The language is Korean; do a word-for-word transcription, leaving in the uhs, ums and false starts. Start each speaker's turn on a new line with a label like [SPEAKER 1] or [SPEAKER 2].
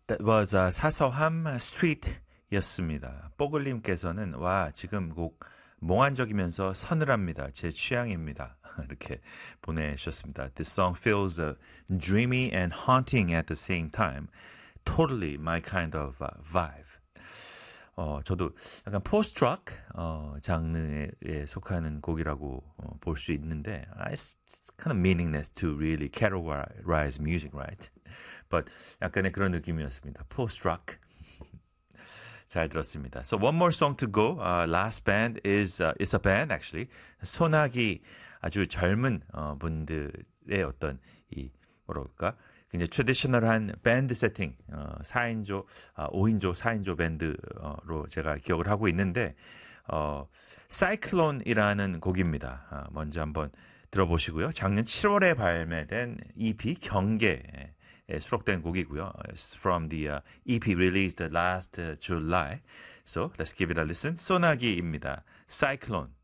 [SPEAKER 1] That was uh, 사서함 스트리트였습니다. 뽀글님께서는 와 지금 곡 몽환적이면서 서늘합니다. 제 취향입니다. 이렇게 보내주셨습니다. This song feels uh, dreamy and haunting at the same time. Totally my kind of uh, vibe. 어, 저도 약간 포스트-록 어, 장르에 속하는 곡이라고 어, 볼 수 있는데 it's kind of meaningless to really categorize music, right? But 약간의 그런 느낌이었습니다. 포스트-록. 잘 들었습니다. So one more song to go. Uh, last band is uh, is a band actually. 소나기 아주 젊은 어, 분들의 어떤 이 뭐랄까 굉장히 트래디셔널한 밴드 세팅 어, 사 인조, 아, 오 인조, 사 인조 밴드로 제가 기억을 하고 있는데 어, 사이클론이라는 곡입니다. 아, 먼저 한번 들어보시고요. 작년 칠월에 발매된 이피 경계에 수록된 곡이고요. It's from the uh, 이피 released last uh, July. So let's give it a listen. 소나기입니다. 사이클론.